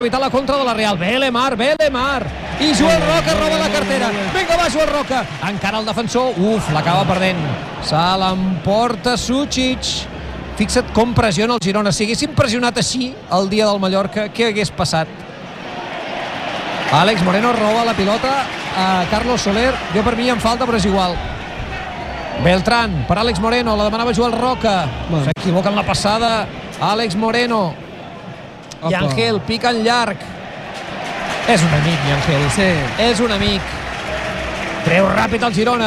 evitar la contra de la Real. Bé Lemar. I Joel Roca roba la cartera. Vinga, va, Joel Roca. Encara el defensor. L'acaba perdent. Se l'emporta Sucic. Fixa't com pressiona el Girona. Si haguessin pressionat així el dia del Mallorca, què hagués passat? Àlex Moreno roba la pilota a Carlos Soler. Jo per mi em falta, però és igual. Beltrán per Àlex Moreno. La demanava Joel Roca. S'equivoca en la passada Àlex Moreno. Yangel pica en llarg. És un amic, Yangel. Sí. És un amic. Treu ràpid el Girona.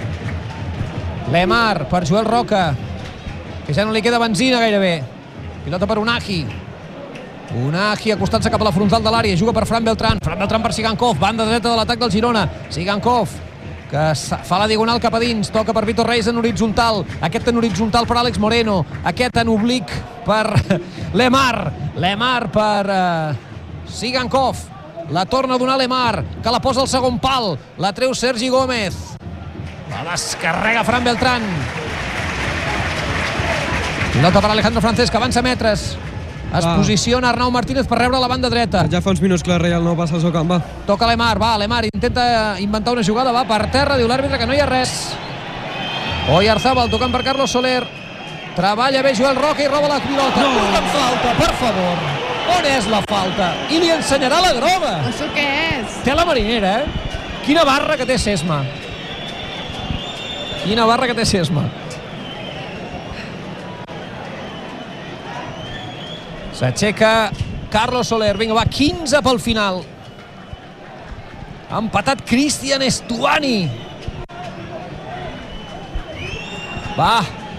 Lemar per Joel Roca, que ja no li queda benzina gairebé. Pilota per Unagi. Unagi acostant-se cap a la frontal de l'àrea. Juga per Fran Beltrán. Fran Beltrán per Sigankov. Banda dreta de l'atac del Girona. Sigankov, que fa la diagonal cap a dins. Toca per Vitor Reis en horitzontal. Aquest en horitzontal per Àlex Moreno. Aquest en oblic per Lemar. Lemar per Sigankov. La torna a donar Lemar, que la posa al segon pal. La treu Sergi Gómez. La descarrega Fran Beltrán. Pilota per Alejandro Francés, que avança metres. Es posiciona Arnau Martínez per rebre la banda dreta. Ja fa uns minuts que la Real no passa al seu camp, va. Toca Lemar, Lemar intenta inventar una jugada, va per terra, diu l'àrbitre que no hi ha res. Oyarzábal tocant per Carlos Soler. Treballa bé Joel Roca i roba la pilota. Una falta, per favor. On és la falta? I li ensenyarà la groga. Això què és? Té la marinera, eh? Quina barra que té Sesma. Quina barra que té Sesma. S'aixeca Carlos Soler. Vinga, va, 15 pel final. Ha empatat Cristian Estuani. Va.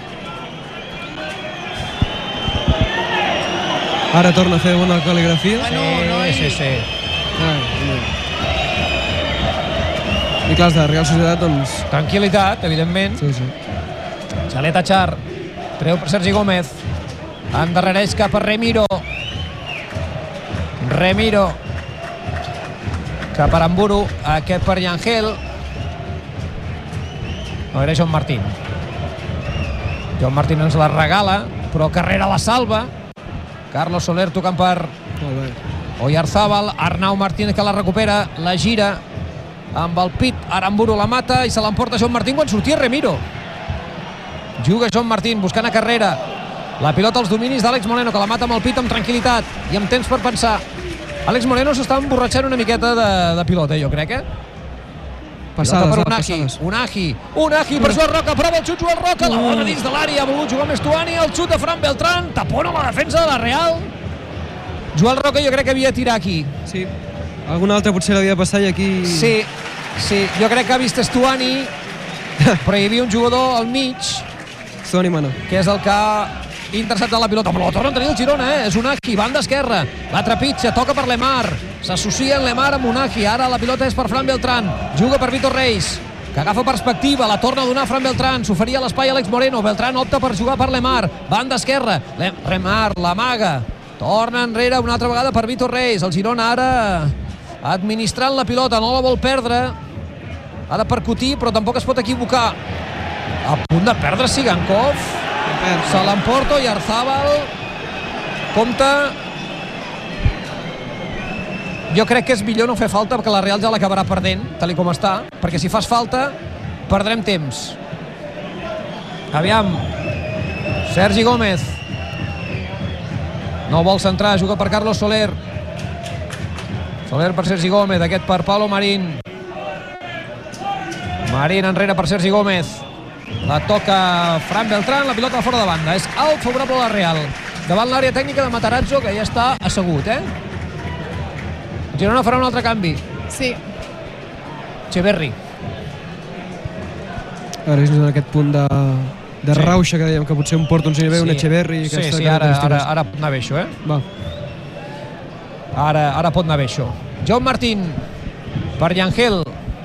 Ara torna a fer bona cal·ligrafia. Sí. I clar, de Real Societat, doncs... Tranquil·litat, evidentment. Sí. Xalet Achar. Treu per Sergi Gómez. Endarrereix cap a Remiro. Cap a Aramburu. Aquest per Yangel. No, era Joan Martín. Joan Martín ens la regala, però Carrera la salva. Carlos Soler tocant per Oyarzábal. Arnau Martínez que la recupera, la gira amb el pit. Aramburu la mata i se l'emporta Joan Martín quan sortia Remiro. Juga Joan Martín buscant a Carrera. La pilota als dominis d'Àlex Moreno, que la mata amb el pit amb tranquil·litat i amb temps per pensar. Àlex Moreno s'està emborratxant una miqueta de pilota, jo crec, Passades, passades. Unagi per Joel Roca, prova el xut Joel Roca, la bola dins de l'àrea, ha volgut jugar amb Estuani, el xut de Fran Beltrán, tapona la defensa de la Real. Joel Roca jo crec que havia de tirar aquí. Sí, alguna altra potser l'havia de passar i aquí... Sí, jo crec que ha vist Estuani, però hi havia un jugador al mig, Estuani mana, que és el que ha interceptat la pilota, però la torna a tenir el Girona, és Unagi, banda esquerra, la trepitja, toca per Lemar, s'associa en Lemar amb Unagi, ara la pilota és per Fran Beltrán, juga per Vitor Reis, que agafa perspectiva, la torna a donar Fran Beltrán, s'oferia l'espai a Àlex Moreno, Beltrán opta per jugar per Lemar, banda esquerra, Lemar, l'amaga, torna enrere una altra vegada per Vitor Reis, el Girona ara administrant la pilota, no la vol perdre, ha de percutir, però tampoc es pot equivocar, a punt de perdre Sigankov, se l'emporta Oyarzábal, compte. Jo crec que és millor no fer falta perquè la Real ja l'acabarà perdent, tal com està, perquè si fas falta perdrem temps. Aviam, Sergi Gómez no vol centrar, juga per Carlos Soler per Sergi Gómez, aquest per Pablo Marín enrere per Sergi Gómez, la toca Fran Beltrán, la pilota fora de banda, és alt favorable a la Real davant l'àrea tècnica de Matarazzo, que ja està assegut, Girona farà un altre canvi. Sí. Echeverri. Ara és en aquest punt de rauxa que dèiem que potser un Porto ens anirà bé, un Echeverri... Sí, ara pot anar bé això, Va. Ara pot anar bé això. Joan Martín per Yangel.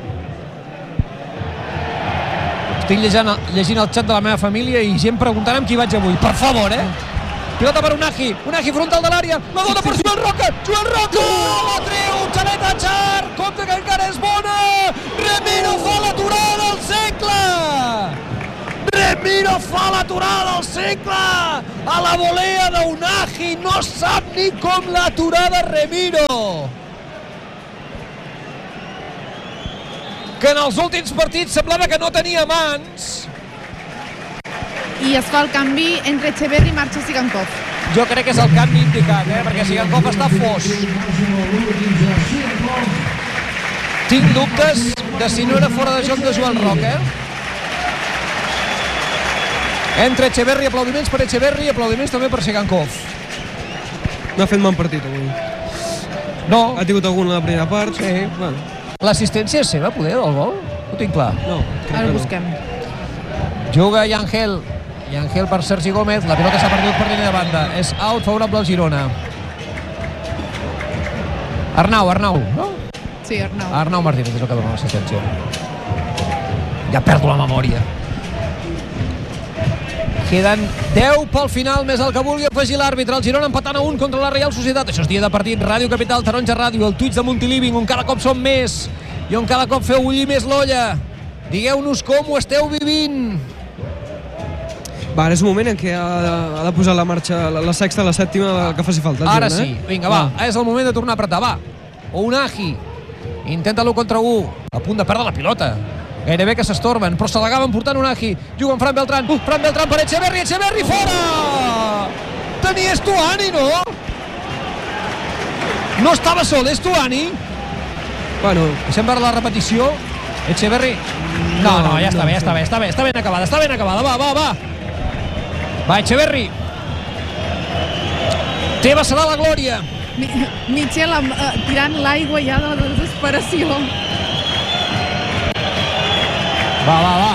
Estic llegint el xat de la meva família i gent preguntant amb qui vaig avui. Per favor, Pilota per Unagi frontal de l'àrea, la dona per Joel Roca, la treu, Xalet Achar, compte que encara és bona, Remiro fa l'aturada al segle, Remiro fa l'aturada al segle a la volea d'Unagi, no sap ni com l'aturada Remiro, que en els últims partits semblava que no tenia mans. I es fa el canvi entre Echeverri i marxa Sigankov. Jo crec que és el canvi indicat, perquè Sigankov està fos. Tinc dubtes de si no era fora de joc de Joan Roca. Entre Echeverri, aplaudiments per Echeverri i aplaudiments també per Sigankov. No ha fet mal partit avui. No. Ha tingut algun a la primera part. Sí. Bueno. L'assistència és seva, poder, del gol? Ho tinc clar. No, Ara ho busquem. Juga Yangel. Yangel per Sergi Gómez. La pilota s'ha perdut per línia de banda. És out favorable al Girona. Arnau, no? Sí, Arnau. Arnau Martínez és el que dona l'assistència. Ja perdo la memòria. Queden 10 pel final, més el que vulgui afegir l'àrbitre. El Girona empatant a 1 contra la Real Societat. Això és dia de partit. Ràdio Capital, Taronja Ràdio, el Twitch de Multiliving, on cada cop som més i on cada cop feu bullir més l'olla. Digueu-nos com ho esteu vivint. Va, ara és un moment en què ha de posar la marxa, la sexta, la sèptima, el que faci falta. Ara sí, vinga, va, és el moment de tornar a apretar, va. Unagi intenta l'1 contra 1, a punt de perdre la pilota. Gairebé que s'estorben, però se l'agaven portant Unagi. Juga amb Fran Beltrán. Fran Beltrán per Echeverri. Echeverri fora! Tenia Estuani, no? No estava sol, Estuani. Bueno, deixem veure la repetició. Echeverri. No, ja està bé, ja està bé. Està ben acabada, va. Va, Echeverri. Teva serà la glòria. Michel tirant l'aigua ja de la desesperació. Va.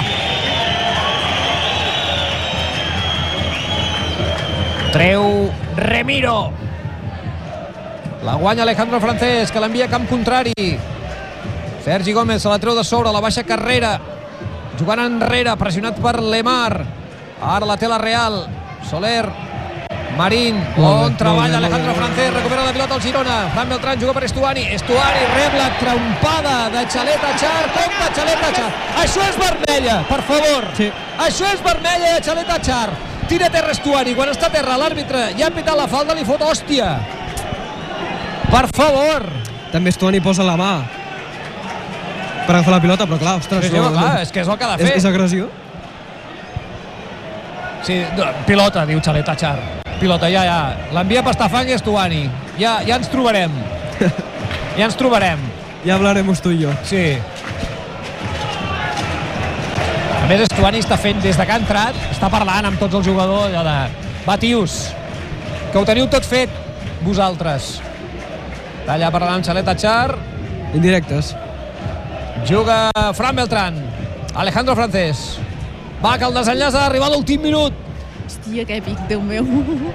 Treu Remiro. La guanya Alejandro Francés, que l'envia a camp contrari. Sergi Gómez se la treu de sobre, la baixa carrera. Jugant enrere, pressionat per Lemar. Ara la té la Real. Soler, Marín, on treballa Alejandro Francés, recupera la pilota al Girona. Fran Beltrán juga per Estuani. Estuani rep la trompada de Xalet Achar. Compte Xalet Achar. Això és vermella, per favor. Sí. Això és vermella de Xalet Achar. Tira a terra Estuani. Quan està a terra l'àrbitre ja ha pitat la falta, li fot hòstia. Per favor. També Estuani posa la mà per agafar la pilota, però clar, ostres. Sí, clar, és que és el que ha de fer. És agressió. Sí, pilota, diu Xalet Achar. Pilota, ja. L'envia per Stefan i Estuani. Ja ens trobarem. Ja hablaremos tu i jo. Sí. A més, Estuani està fent, des de que ha entrat, està parlant amb tots els jugadors, allò de... Va, tios, que ho teniu tot fet, vosaltres. Allà parlant amb Xalet Achar. Indirectes. Juga Fran Beltrán. Alejandro Francés. Va, que el desenllaç ha d'arribar a l'últim minut. Hòstia, que èpic, Déu meu.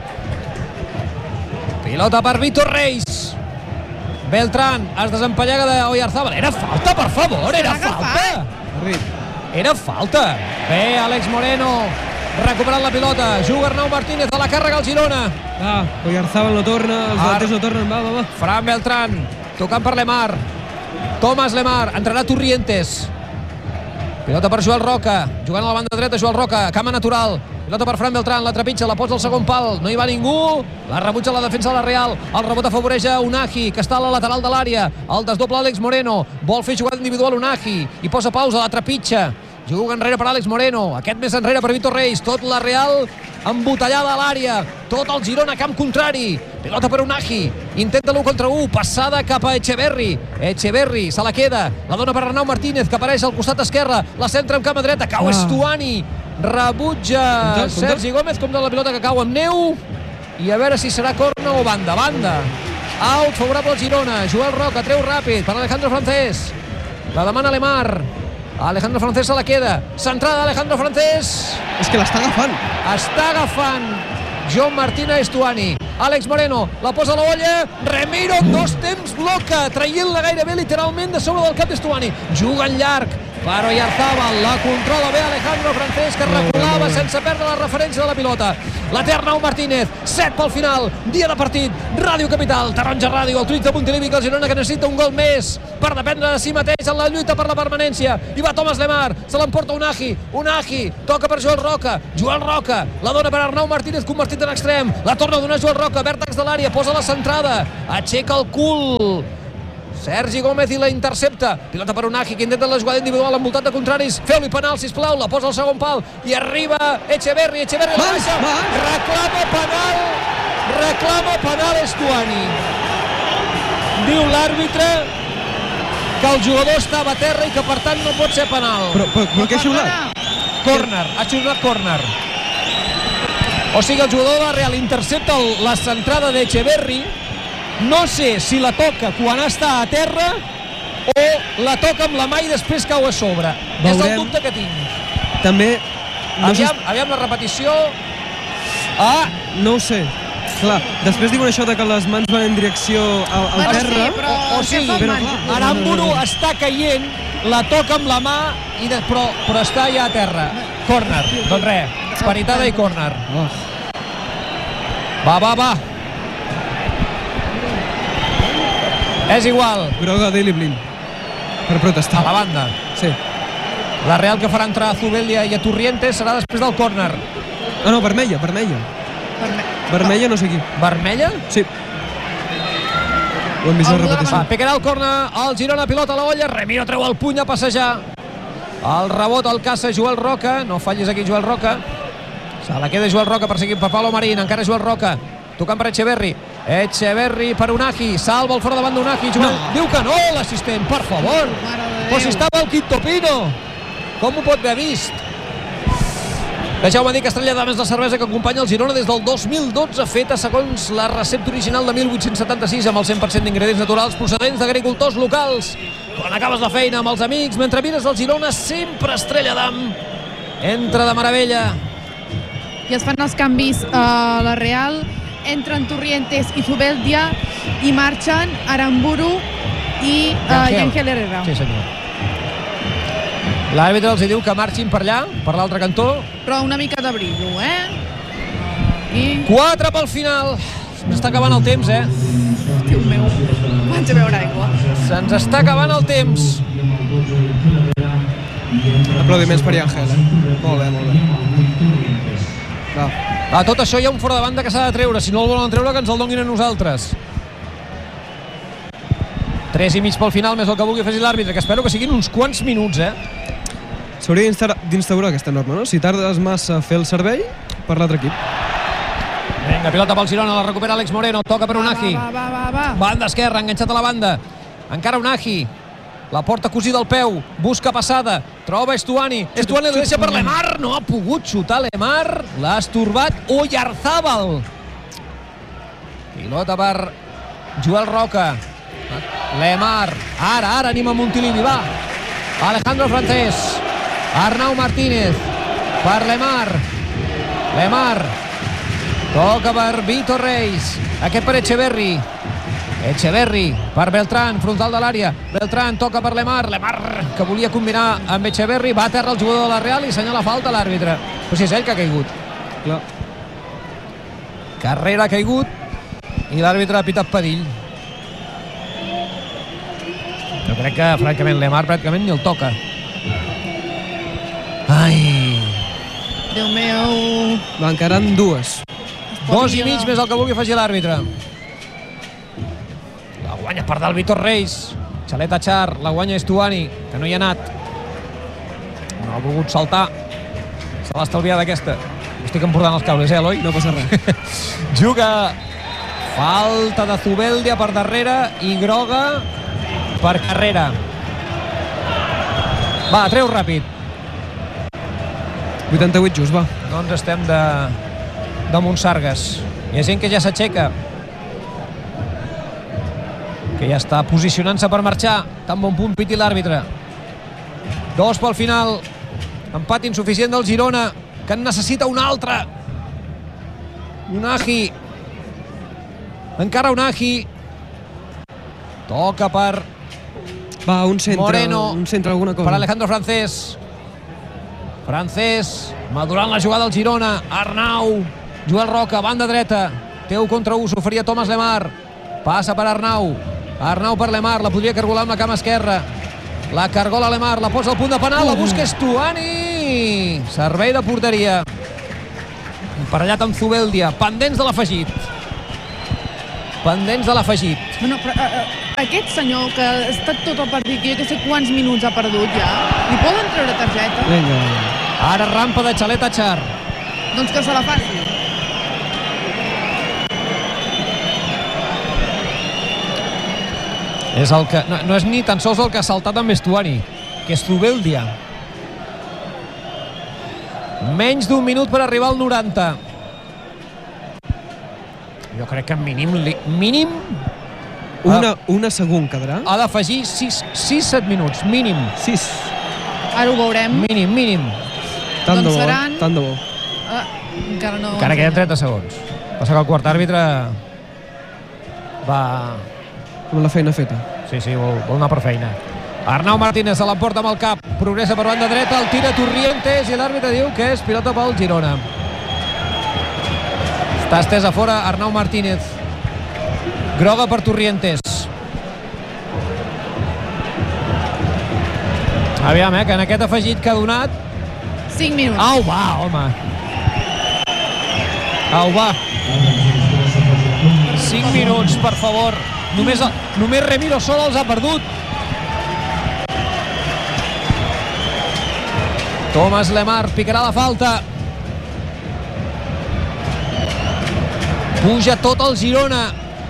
Pilota per Víctor Reis. Beltrán es desempallega d'Oyarzabal. Era falta, per favor, era falta. Era falta. Bé, Àlex Moreno recuperant la pilota. Juga Arnau Martínez a la càrrega al Girona. Va, Oyarzabal no torna, els delanters no tornen, va. Fran Beltrán, tocant per Lemar. Tomàs Lemar, entrarà Torrientes. Pilota per Joel Roca, jugant a la banda dreta Joel Roca, cama natural. Pilota per Fran Beltrán, la trepitja, la posa al segon pal, no hi va ningú, la rebutja la defensa de la Real, el rebot afavoreix a Unagi, que està a la lateral de l'àrea, el desdobla Àlex Moreno, vol fer jugada individual Unagi, i posa pausa, la trepitja, juga enrere per Àlex Moreno, aquest més enrere per Víctor Reis, tot la Real embotellada a l'àrea, tot el Girona camp contrari, pilota per Unagi, intenta l'1 contra 1, passada cap a Echeverri, se la queda, la dona per Arnau Martínez, que apareix al costat esquerre, la centra amb cama dreta, cau Estuani, rebutja Sergi Gómez, compta la pilota que cau amb neu, i a veure si serà corna o banda, out favorable al Girona, Joel Roca treu ràpid per Alejandro Francés, la demana Lemar, Alejandro Francés se la queda, centrada Alejandro Francés, és que l'està agafant. Està agafant Joan Martín a Estuani. Àlex Moreno la posa a la olla. Remiro, dos temps bloca, traient-la gairebé literalment de sobre del cap d'Estuani. Juga en llarg. per Oyarzabal, la controla bé Alejandro Francés, que reculava sense perdre la referència de la pilota. La té Arnau Martínez, 7 pel final, dia de partit, Ràdio Capital, Taronja Ràdio, el tuit de Montilivi, que el Girona que necessita un gol més per dependre de si mateix en la lluita per la permanència. I va Thomas Lemar, se l'emporta Unagi, toca per Joel Roca, la dona per Arnau Martínez, convertit en extrem, la torna a donar Joel Roca, vèrtex de l'àrea, posa la centrada, aixeca el cul, Sergi Gómez i la intercepta. Pilota per Unagi, que intenta la jugada individual envoltat de contraris. Feu-li penal, sisplau, la posa al segon pal i arriba Echeverri la baixa, reclama penal Estuani. Diu l'àrbitre que el jugador estava a terra i que per tant no pot ser penal. Però què ha xiulat? Córner, ha xiulat córner. O sigui, el jugador de la Real intercepta la centrada d'Echeverri. No sé si la toca quan està a terra o la toca amb la mà i després cau a sobre. És el dubte que tinc. També... Aviam la repetició. No ho sé. Clar, després diuen això de que les mans van en direcció al terra. Sí, o sigui, Aramburu està caient, la toca amb la mà, però està ja a terra. Córner. Doncs res, paritada i córner. Va. És igual. Groga d'Eli Blin per protestar. A la banda. Sí. La Real que farà entrar a Zubeldia i a Torrientes serà després del córner. No, vermella. Vermella no sé qui. Vermella? Sí. Ho hem vist a repetició. Picarà el córner, el Girona pilota a la olla, Remiro treu el puny a passejar. El rebot el caça Joel Roca, no fallis aquí Joel Roca. Se la queda Joel Roca perseguint per Pablo Marín, encara Joel Roca. Tocant per Echeverri per Unagi, salva el fora davant d'Unagi, diu que no l'assistent, per favor, però si estava el Quintopino, com ho pot haver vist? Deixeu-me dir que Estrella d'Am és la cervesa que acompanya el Girona des del 2012, feta segons la recepta original de 1876 amb el 100% d'ingredients naturals procedents d'agricultors locals. Quan acabes la feina amb els amics, mentre mires el Girona, sempre Estrella d'Am entra de meravella. I es fan els canvis a la Real, entren Torrientes i Zubeldia i marxen Aramburu i Ángel Herrera. Sí, senyor. L'àrbitre els diu que marxin per allà, per l'altre cantó. Però una mica de brillo, I... 4 pel final. Se'ns està acabant el temps, Déu meu, vaig a beure aigua. Se'ns està acabant el temps. Aplaudiments per Ángel, Molt bé. A tot això hi ha un fora de banda que s'ha de treure. Si no el volen treure, que ens el donin a nosaltres. 3 i mig pel final, més el que vulgui fer l'àrbitre, que espero que siguin uns quants minuts, S'hauria d'instaurar aquesta norma, no? Si tardes massa a fer el servei, per l'altre equip. Vinga, pilota pel Girona, la recupera Àlex Moreno, toca per Unagi. Va. Banda esquerra, enganxat a la banda. Encara Unagi. La porta cosida al peu, busca passada, troba Estuani la deixa per Lemar, no ha pogut xutar Lemar, l'ha estorbat Oyarzabal. Pilota per Joel Roca. Lemar, ara anima Montilivi, va. Alejandro Francés, Arnau Martínez, per Lemar, toca per Vitor Reis, aquest per Echeverri per Beltrán, frontal de l'àrea. Beltrán toca per Lemar, que volia combinar amb Echeverri, va a terra el jugador de la Real i senyala falta a l'àrbitre. Però si és ell que ha caigut. Clar. Carrera ha caigut i l'àrbitre ha pitat perill. Jo crec que, francament, Lemar pràcticament ni el toca. Ai! Déu meu! Va, encara en 2. 2 i mig més el que vulgui afegir l'àrbitre. La guanya per dalt Vitor Reis. Xaleta Char, la guanya Estuani, que no hi ha anat. No ha volgut saltar. Se l'ha estalviat aquesta. Estic emportant els cables, Eloi? No passa res. Juga. Falta de Zubeldia per darrere i groga per Carrera. Va, treu ràpid. 88 just, va. Doncs estem de Montsargues. Hi ha gent que ja s'aixeca, que ja està posicionant-se per marxar. Tan bon punt piti l'àrbitre. 2 pel final. Empat insuficient del Girona, que en necessita un altre. Unagi. Encara Unagi. Toca per Va, un centre, Moreno, alguna cosa. per Alejandro Francés. Francés, madurant la jugada al Girona. Arnau, Joel Roca, banda dreta. Té 1 contra 1, s'oferia Thomas Lemar. Passa per Arnau. Arnau per Lemar, la podria cargolar amb la cama esquerra. La cargola Lemar, la posa al punt de penal, la busca Stuani. Servei de porteria. Emparellat amb Zubeldia, pendents de l'afegit. Pendents de l'afegit. Bueno, però, aquest senyor que ha estat tot el partit, que jo que sé quants minuts ha perdut ja, li poden treure targeta? Vinga. Ara rampa de Xalet a Char. Doncs que se la faci. És el que, no és ni tan sols el que ha saltat amb Stuani, que és Zubeldia. Menys d'1 minut per arribar al 90. Jo crec que mínim Una segon quedarà. ha d'afegir 6-7 minuts, mínim. 6. Ara ho veurem. Mínim. Tant de Doncs bo, seran- tant de bo. Encara no. Encara queden 30 segons. Passa que el quart àrbitre va... Amb la feina feta. Sí, vol anar per feina. Arnau Martínez se l'emporta amb el cap, progressa per banda dreta, el tira Torrientes i l'àrbitre diu que és pilota pel Girona. Està estès a fora Arnau Martínez. Groga per Torrientes. Aviam, que en aquest afegit que ha donat... 5 minuts. Au, va, home. Au, va. 5 minuts, per favor. Només Remiro sol els ha perdut. Thomas Lemar picarà la falta. Puja tot el Girona.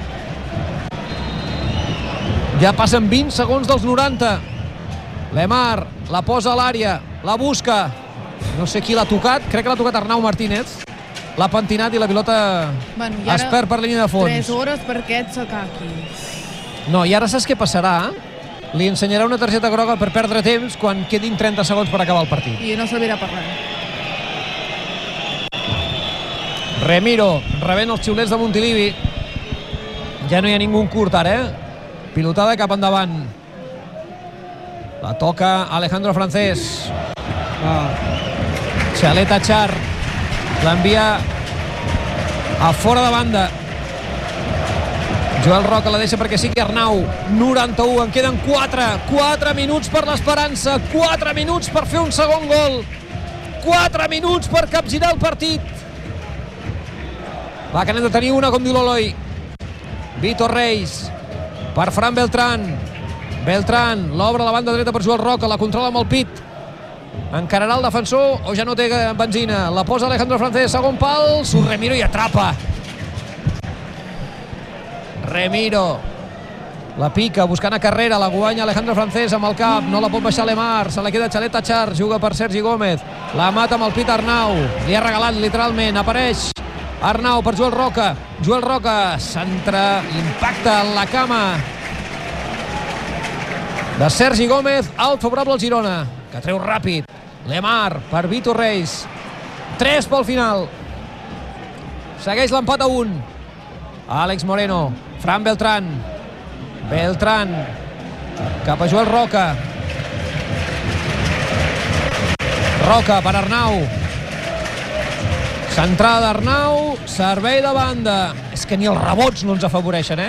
Ja passen 20 segons dels 90. Lemar la posa a l'àrea, la busca. No sé qui l'ha tocat, crec que l'ha tocat Arnau Martínez. L'ha pentinat i la pilota es perd per línia de fons. 3 hores per aquest Sakaki. No, i ara saps què passarà? Li ensenyarà una targeta groga per perdre temps quan quedin 30 segons per acabar el partit. I no servirà per res. Remiro, rebent els xiulets de Montilivi. Ja no hi ha ningú curt ara, Pilotada cap endavant. La toca Alejandro Francés. Xalet a Char. L'envia a fora de banda. Joel Roca la deixa perquè sigui Arnau. 91, en queden 4 minuts per l'esperança, 4 minuts per fer un segon gol, 4 minuts per capgirar el partit. Va, que n'hem de tenir una, com diu l'Eloi. Vitor Reis per Fran Beltrán. Beltrán l'obre a la banda dreta per Joel Roca, la controla amb el pit. Encararà el defensor o ja no té benzina. La posa Alejandro Francés, segon pal, surt Remiro i atrapa. Remiro la pica buscant a carrera, la guanya Alejandro Francés amb el cap, no la pot baixar Lemar, se la queda Xalet a Char, juga per Sergi Gómez, la mata amb el pit Arnau, li ha regalat literalment, apareix Arnau per Joel Roca, Joel Roca centra, impacta en la cama de Sergi Gómez, out favorable al Girona, que treu ràpid Lemar per Vitor Reis, 3 pel final, segueix l'empat a 1. Àlex Moreno, Fran Beltrán, Beltrán cap a Joel Roca, Roca per Arnau, centrada d'Arnau, servei de banda. És que ni els rebots no ens afavoreixen,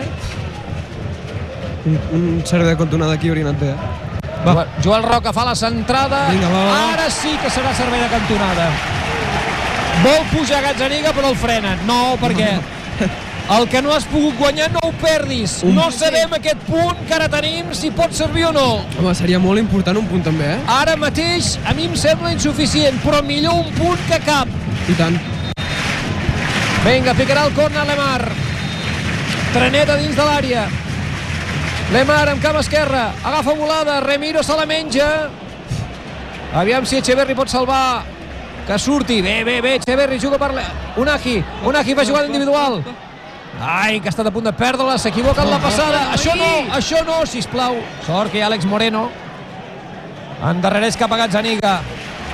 Un servei de cantonada aquí hauria anat bé, Va. Joel Roca fa la centrada. Vinga, va. Ara sí que serà servei de cantonada. Vol pujar Gazzaniga però el frenen. No, perquè el que no has pogut guanyar no ho perdis. No sabem aquest punt que ara tenim si pot servir o no. Home, seria molt important un punt també, Ara mateix a mi em sembla insuficient, però millor un punt que cap. I tant. Vinga, picarà el córner Lemar. Treneta dins de l'àrea. Lemar amb cama esquerra, agafa volada, Remiro se la menja. Aviam si Echeverri pot salvar. Que surti, bé, Echeverri juga per Unagi fa jugada individual. Ai, que ha estat a punt de perdre-la, s'equivoca en la passada. Això no, sisplau. Sort que hi ha Àlex Moreno. Endarrereix cap a Gazzaniga.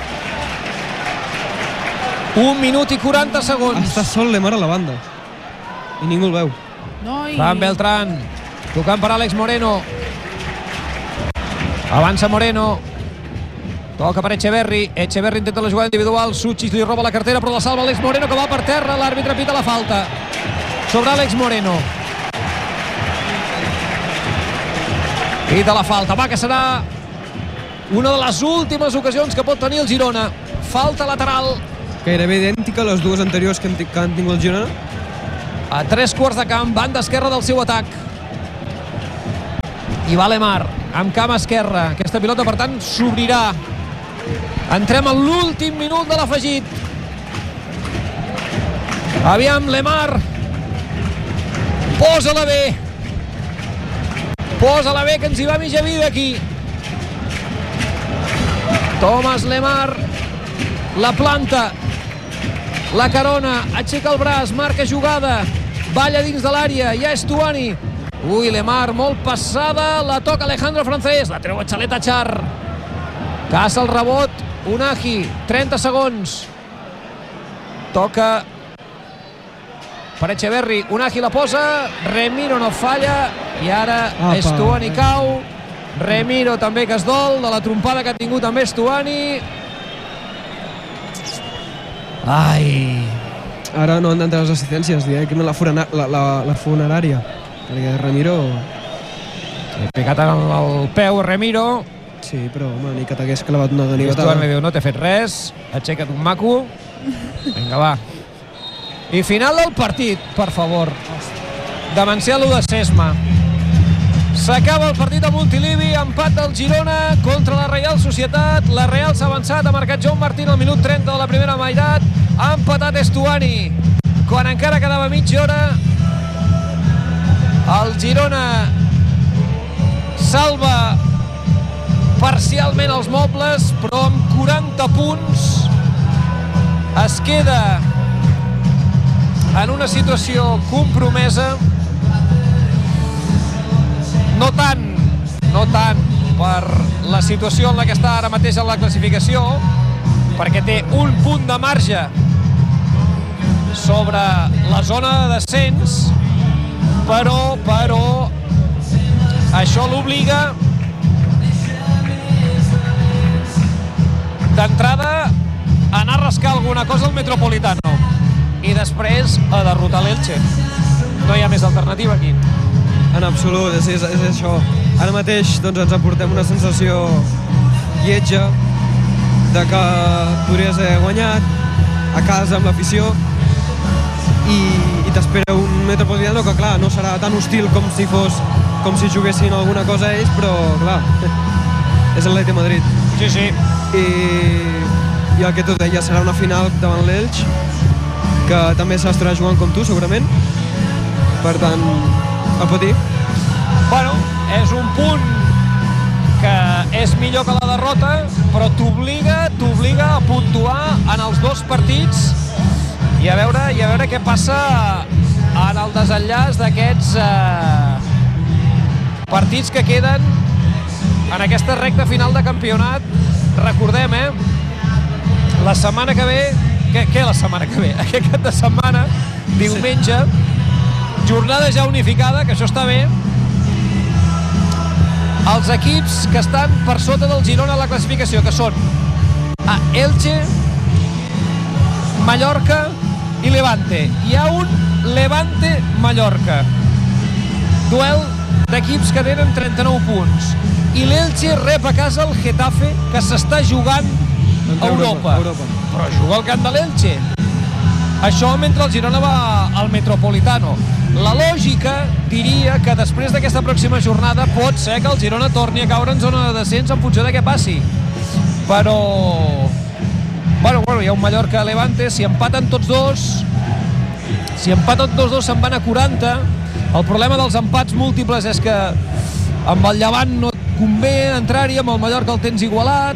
1 minut i 40 segons. Està sol Lemar a la banda. I ningú el veu. No, Fran Beltrán, tocant per Àlex Moreno. Avança Moreno. Toca per Echeverri. Echeverri intenta la jugada individual. Suchis li roba la cartera, però la salva Àlex Moreno, que va per terra. L'àrbitre pita la falta sobre Àlex Moreno. Pita la falta. Va, que serà una de les últimes ocasions que pot tenir el Girona. Falta lateral. Gairebé idèntica a les dues anteriors que han tingut el Girona. A 3 quarts de camp, banda esquerra del seu atac. I va Lemar, amb camp esquerra. Aquesta pilota, per tant, s'obrirà. Entrem en l'últim minut de l'afegit. Aviam, Lemar. Posa-la bé. Posa-la bé, que ens hi va mitja vida aquí. Thomas Lemar. La planta. La carona. Aixeca el braç. Marca jugada. Balla dins de l'àrea. Ja és Stuani. Ui, Lemar, molt passada. La toca Alejandro Francés. La treu a Xaleta Char. Caça el rebot. Unagi. 30 segons. Toca per Echeverri. Unagi la posa. Remiro no falla. I ara Stuani cau. Remiro també, que es dol de la trompada que ha tingut amb Stuani. Ai. Ara no han d'entrar les assistències, directament la funerària. Perquè Remiro... He picat el peu Remiro. Sí, però home, ni que t'hagués clavat una ganivetada. Stuani li diu, no t'he fet res, aixeca't un maco. Vinga, va. I final del partit, per favor. Demenciar l'1 de Sesma. S'acaba el partit a Montilivi, empat del Girona contra la Reial Societat. La Real s'ha avançat, ha marcat Joan Martín al minut 30 de la primera meitat. Ha empatat Stuani quan encara quedava mitja hora. El Girona salva parcialment els mobles, però amb 40 punts es queda en una situació compromesa. No tant per la situació en la que està ara mateix en la classificació, perquè té un punt de marge sobre la zona de descens, però això l'obliga d'entrada a anar a rascar alguna cosa al Metropolitano i després a derrotar l'Elche. No hi ha més alternativa aquí. En absolut, és això. Ara mateix doncs, ens aportem una sensació lletja de que podries haver guanyat a casa amb l'afició i t'espera un Metropolitano que, clar, no serà tan hostil com si juguessin alguna cosa ells, però, clar, és l'Atlètic de Madrid. Sí, sí. I el que tu deies, serà una final davant l'Elx, que també s'estarà jugant com tu, segurament. Per tant, a patir. Bueno, és un punt que és millor que la derrota, però t'obliga a puntuar en els dos partits i a veure què passa en el desenllaç d'aquests partits que queden en aquesta recta final de campionat. Recordem, la setmana que ve... Què la setmana que ve? Aquest cap de setmana, diumenge, jornada ja unificada, que això està bé. Els equips que estan per sota del Girona a la classificació, que són Elche, Mallorca i Levante. Hi ha un Levante-Mallorca. Duel d'equips que tenen 39 punts. I l'Elche rep a casa el Getafe, que s'està jugant a Europa. Però juga al camp de l'Elche. Això mentre el Girona va al Metropolitano. La lògica diria que després d'aquesta pròxima jornada pot ser que el Girona torni a caure en zona de descens en funció de què passi. Però... Bueno, hi ha un Mallorca-Levante, si empaten tots dos se'n van a 40. El problema dels empats múltiples és que amb el Llevant no et convé entrar-hi, amb el Mallorca el tens igualat,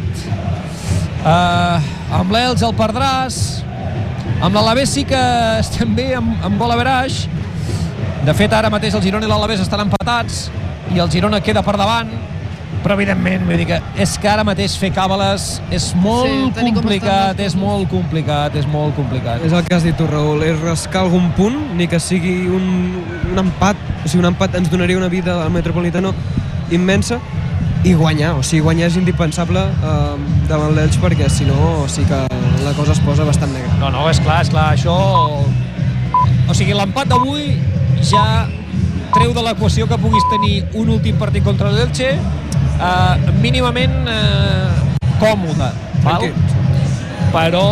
amb l'Elx el perdràs, amb l'Alavés sí que estem bé amb gol average. De fet, ara mateix el Girona i l'Alavés estan empatats i el Girona queda per davant, però evidentment vull dir que és que ara mateix fer càbales és molt complicat, és molt complicat. És el que has dit tu, Raül, és rascar algun punt, ni que sigui un empat. O sigui, un empat ens donaria una vida al Metropolitano immensa, i guanyar, o sigui, guanyar és indispensable davant l'Elx, perquè si no sí que la cosa es posa bastant negra. No, és clar, això... O sigui, l'empat d'avui ja treu de l'equació que puguis tenir un últim partit contra l'Elche mínimament còmode, val? Però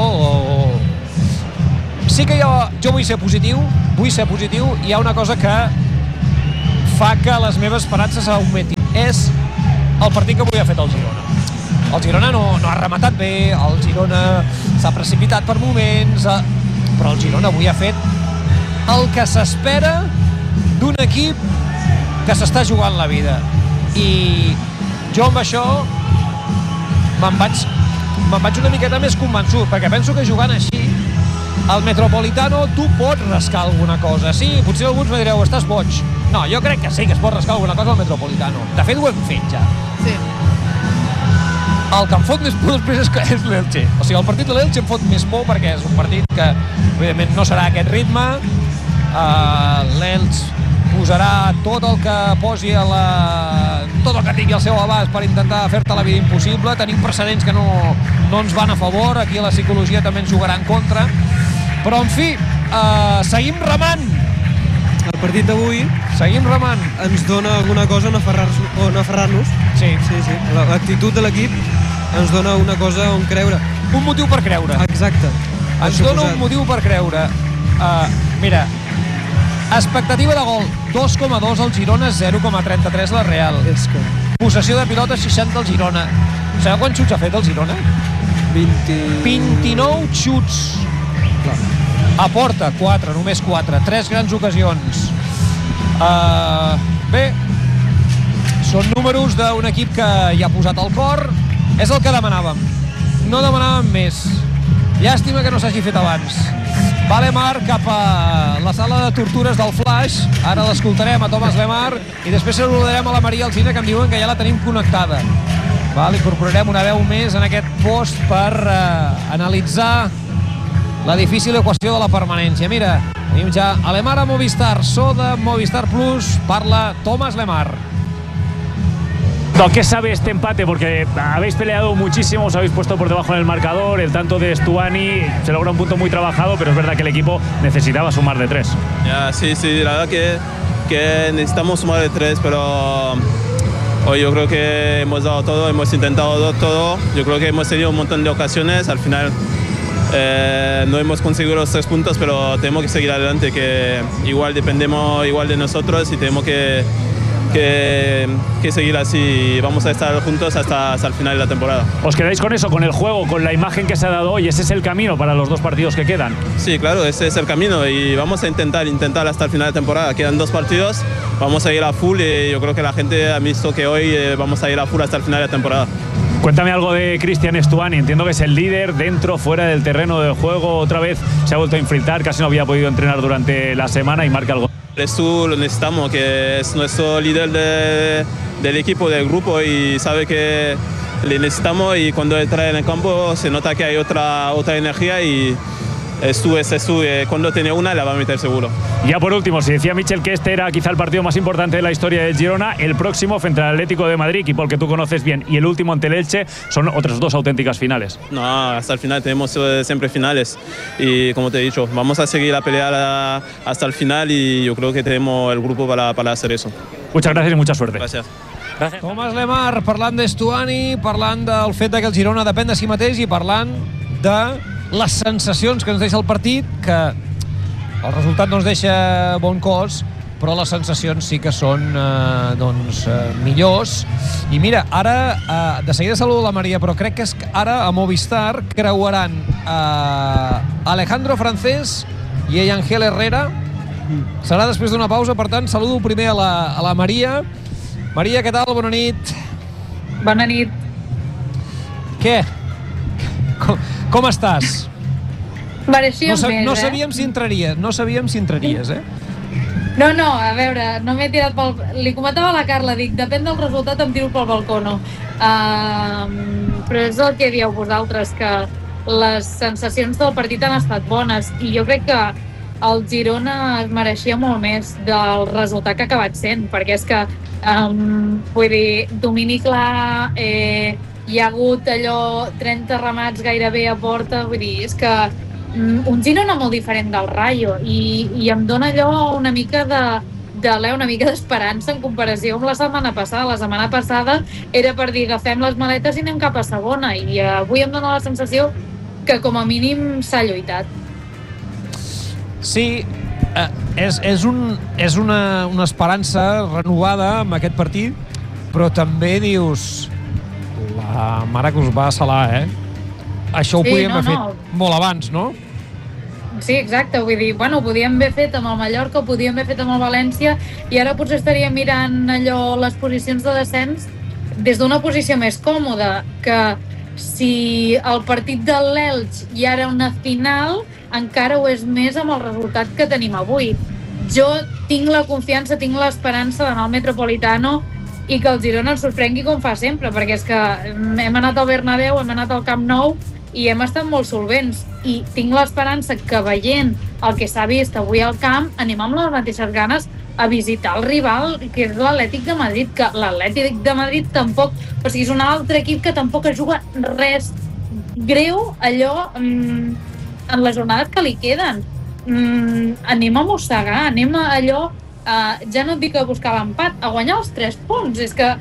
sí que jo vull ser positiu, hi ha una cosa que fa que les meves esperances augmentin. És el partit que avui ha fet el Girona. El Girona no ha rematat bé, el Girona s'ha precipitat per moments, però el Girona avui ha fet el que s'espera d'un equip que s'està jugant la vida. I jo amb això me'n vaig una miqueta més convençut, perquè penso que jugant així al Metropolitano tu pots rascar alguna cosa. Sí, potser alguns me direu, estàs boig. No, jo crec que sí que es pot rascar alguna cosa al Metropolitano. De fet, ho hem fet ja. Sí. El que em fot més por després és l'Elche. O sigui, el partit de l'Elche em fot més por perquè és un partit que, evidentment, no serà aquest ritme. L'Elche posarà tot el que posi tot el que tingui al seu abast per intentar fer-te la vida impossible. Tenim precedents que no ens van a favor. Aquí la psicologia també ens jugarà en contra. Però, en fi, seguim remant. El partit d'avui seguim remant. Ens dona alguna cosa on aferrar-nos. Sí. L'actitud de l'equip ens dona una cosa on creure. Un motiu per creure. Exacte. Ens dona un motiu per creure. Mira, expectativa de gol 2,2 al Girona, 0,33 la Real. És que... Possessió de pilota 60 al Girona. Sabeu quants xuts ha fet el Girona? 29 xuts. Clar. A porta, 4, només 4. 3 grans ocasions. Bé, són números d'un equip que hi ha posat el cor. És el que demanàvem. No demanàvem més. Llàstima que no s'hagi fet abans. Va Lemar cap a la sala de tortures del Flash. Ara l'escoltarem a Thomas Lemar i després saludarem a la Maria Alsina, que em diuen que ja la tenim connectada. Incorporarem una veu més en aquest post per analitzar la difícil equació de la permanència. Mira, tenim ja a Lemar a Movistar, so de Movistar Plus, parla Thomas Lemar. ¿Qué sabe este empate? Porque habéis peleado muchísimo, os habéis puesto por debajo en el marcador, el tanto de Stuani se logra un punto muy trabajado, pero es verdad que el equipo necesitaba sumar de 3. Sí, la verdad que necesitamos sumar de 3, pero hoy yo creo que hemos dado todo, hemos intentado todo, yo creo que hemos tenido un montón de ocasiones, al final no hemos conseguido los 3 puntos, pero tenemos que seguir adelante, que igual dependemos igual de nosotros y tenemos que seguir así. Vamos a estar juntos hasta el final de la temporada. ¿Os quedáis con eso, con el juego, con la imagen que se ha dado hoy? ¿Ese es el camino para los 2 partidos que quedan? Sí, claro, ese es el camino y vamos a intentar hasta el final de temporada. Quedan 2 partidos, vamos a ir a full y yo creo que la gente ha visto que hoy vamos a ir a full hasta el final de la temporada. Cuéntame algo de Cristian Stuani. Entiendo que es el líder dentro, fuera del terreno de juego. Otra vez se ha vuelto a infiltrar, casi no había podido entrenar durante la semana y marca el gol. Tú lo necesitamos, que es nuestro líder del equipo, del grupo, y sabe que le necesitamos, y cuando entra en el campo se nota que hay otra energía y cuando tiene una la va a meter seguro. Ya por último, si decía Michel que este era quizá el partido más importante de la historia del Girona, el próximo frente al Atlético de Madrid, equipo al que tú conoces bien, y el último ante el Elche, son otras 2 auténticas finales. No, hasta el final tenemos siempre finales y como te he dicho, vamos a seguir a pelear hasta el final y yo creo que tenemos el grupo para hacer eso. Muchas gracias y mucha suerte. Gracias. Thomas Lemar parlant d'Estuani, parlant del fet que el Girona depèn de si mateix i parlant de les sensacions que ens deixa el partit, que el resultat no ens deixa bon cos, però les sensacions sí que són millors. I mira, ara de seguida saludo la Maria, però crec que ara a Movistar creuaran Alejandro Francés i Ángel Herrera. Serà després d'una pausa, per tant saludo primer a la Maria. Maria, què tal? Bona nit. Bona nit. Què? Com estàs? Mereixíem més, no sabíem si entraries, No, a veure, no m'he tirat pel... Li comentava a la Carla, dic, depèn del resultat em tiro pel balcó, no. Però és el que dieu vosaltres, que les sensacions del partit han estat bones, i jo crec que el Girona es mereixia molt més del resultat que ha acabat sent, perquè és que, vull dir, domini clar, hi ha hagut allò 30 remats gairebé a porta, vull dir, és que un Girona molt diferent del Rayo i em dona allò una mica una mica d'esperança en comparació amb la setmana passada. La setmana passada era per dir agafem les maletes i anem cap a segona i avui em dona la sensació que com a mínim s'ha lluitat. Sí, és una esperança renovada amb aquest partit, però també dius la mare que us va salar, Això ho podíem haver fet molt abans, no? Sí, exacte, vull dir, ho podíem haver fet amb el Mallorca, ho podíem haver fet amb el València i ara potser estaríem mirant allò, les posicions de descens des d'una posició més còmoda, que si el partit de l'Elx ja era una final, encara ho és més amb el resultat que tenim avui. Jo tinc la confiança, tinc l'esperança d'anar al Metropolitano i que el Girona ens sorprengui com fa sempre, perquè és que hem anat al Bernabéu, hem anat al Camp Nou i hem estat molt solvents i tinc l'esperança que veient el que s'ha vist avui al camp anem amb les mateixes ganes a visitar el rival, que és l'Atlètic de Madrid, que l'Atlètic de Madrid tampoc, o sigui, és un altre equip que tampoc es juga res greu allò en les jornades que li queden. Anem a mossegar, anem a allò, ja no et dic a buscar l'empat, a guanyar els 3 punts. És que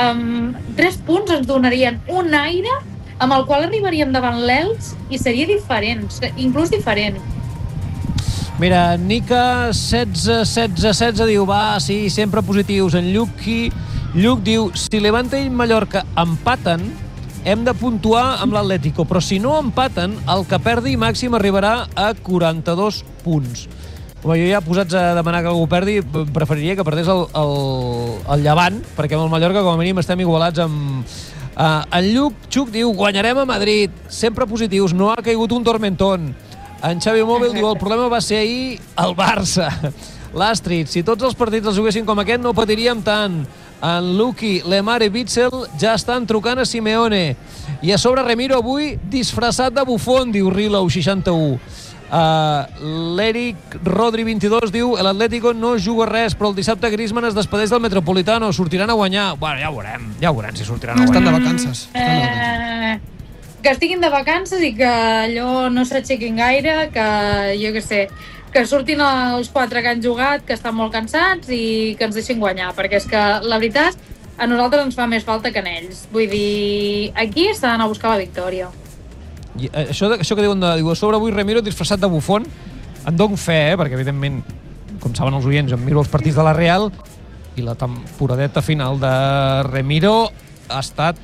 3 punts ens donarien un aire amb el qual arribaríem davant l'Elx i seria diferent, inclús diferent. Mira, Nica 16 diu, va, sí, sempre positius. En Lluc diu, si Levante i Mallorca empaten, hem de puntuar amb l'Atlético, però si no empaten, el que perdi màxim arribarà a 42 punts. Home, jo ja posats a demanar que algú perdi, preferiria que perdés el Llevant, perquè amb el Mallorca com a mínim estem igualats amb... En Xuc diu, guanyarem a Madrid, sempre positius, no ha caigut un tormentón. En Xavi Mòbil diu, el problema va ser ahir el Barça. L'Astrid, si tots els partits els juguessin com aquest no patiríem tant. En Luqui, Lemar i Witzel ja estan trucant a Simeone. I a sobre Remiro avui disfressat de bufón, diu Rilow 61. L'Eric Rodri 22 diu, l'Atlético no juga res, però el dissabte Griezmann es despedeix del Metropolitano, sortiran a guanyar. Bueno, ja veurem si sortiran a guanyar. Estan de vacances. Que estiguin de vacances i que allò no s'aixequin gaire, que jo què sé, que surtin els 4 que han jugat, que estan molt cansats i que ens deixin guanyar, perquè és que la veritat a nosaltres ens fa més falta que en ells. Vull dir, aquí s'ha d'anar a buscar la victòria. I això que diuen a sobre avui Remiro disfressat de bufón, en dono fe, perquè evidentment, com saben els oients, em miro els partits de la Real i la temporadeta final de Remiro ha estat